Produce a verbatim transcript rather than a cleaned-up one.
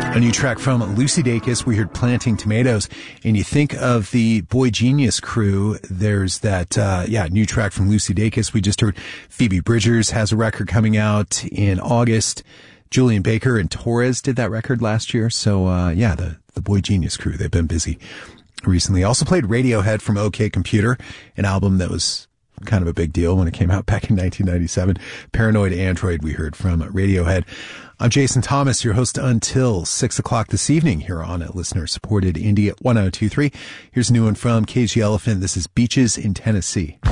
A new track from Lucy Dacus. We heard Planting Tomatoes. And you think of the Boy Genius crew, there's that, uh, yeah, new track from Lucy Dacus. We just heard Phoebe Bridgers has a record coming out in August. Julian Baker and Torres did that record last year. So, uh, yeah, the, the Boy Genius crew, they've been busy recently. Also played Radiohead from OK Computer, an album that was kind of a big deal when it came out back in nineteen ninety-seven. Paranoid Android we heard from Radiohead. I'm Jason Thomas, your host until six o'clock this evening here on listener-supported Indie at one oh two three. Here's a new one from Cage the Elephant. This is Beaches in Tennessee.